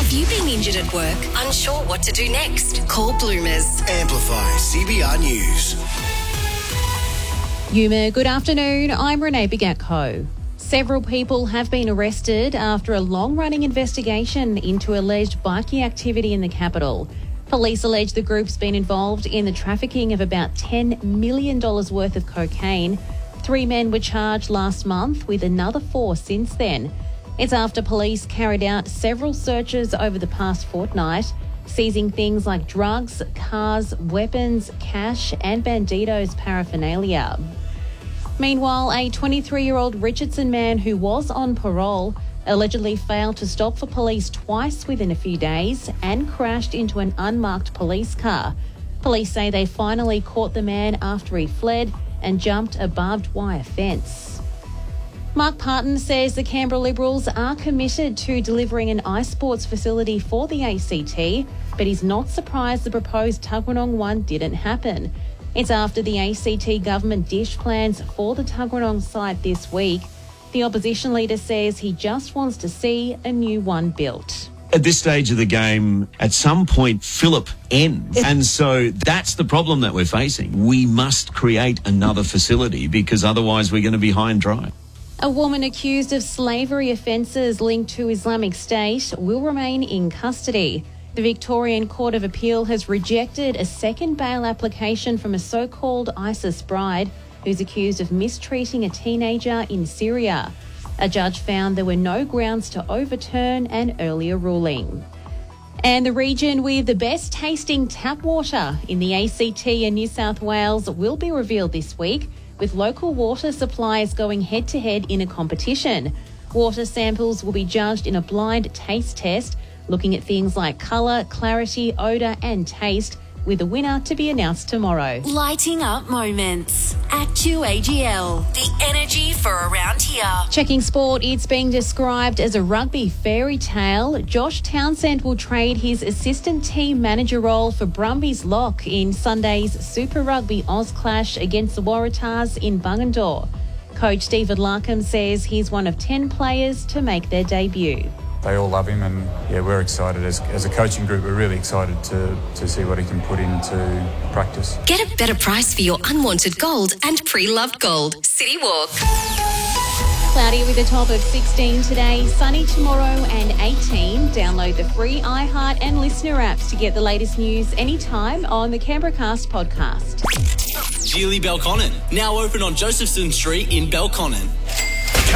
Have you been injured at work? Unsure what to do next? Call Bloomers. Amplify CBR News. Yuma, good afternoon. I'm Renee Bigatko. Several people have been arrested after a long-running investigation into alleged bikie activity in the capital. Police allege the group's been involved in the trafficking of about $10 million worth of cocaine. 3 men were charged last month, with another 4 since then. It's after police carried out several searches over the past fortnight, seizing things like drugs, cars, weapons, cash and Bandido's paraphernalia. Meanwhile, a 23-year-old Richardson man who was on parole allegedly failed to stop for police twice within a few days and crashed into an unmarked police car. Police say they finally caught the man after he fled and jumped a barbed wire fence. Mark Parton says the Canberra Liberals are committed to delivering an ice sports facility for the ACT, but he's not surprised the proposed Tuggeranong one didn't happen. It's after the ACT government ditched plans for the Tuggeranong site this week. The opposition leader says he just wants to see a new one built. At this stage of the game, at some point, Phillip ends. And so that's the problem that we're facing. We must create another facility because otherwise we're going to be high and dry. A woman accused of slavery offences linked to Islamic State will remain in custody. The Victorian Court of Appeal has rejected a second bail application from a so-called ISIS bride who's accused of mistreating a teenager in Syria. A judge found there were no grounds to overturn an earlier ruling. And the region with the best tasting tap water in the ACT and New South Wales will be revealed this week, with local water suppliers going head-to-head in a competition. Water samples will be judged in a blind taste test, looking at things like colour, clarity, odour and taste, with a winner to be announced tomorrow. Lighting up moments at QAGL. The energy for around here. Checking sport, it's being described as a rugby fairy tale. Josh Townsend will trade his assistant team manager role for Brumbies lock in Sunday's Super Rugby Oz clash against the Waratahs in Bungendore. Coach Stephen Larkham says he's one of 10 players to make their debut. They all love him and, we're excited. As a coaching group, we're really excited to see what he can put into practice. Get a better price for your unwanted gold and pre-loved gold. City Walk. Cloudy with a top of 16 today, sunny tomorrow and 18. Download the free iHeart and Listener apps to get the latest news anytime on the Canberra Cast podcast. Geely Belconnen, now open on Josephson Street in Belconnen.